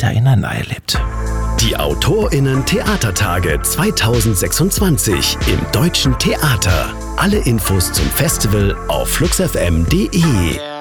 wieder ineinander erlebt. Die AutorInnen-Theatertage 2026 im Deutschen Theater. Alle Infos zum Festival auf fluxfm.de.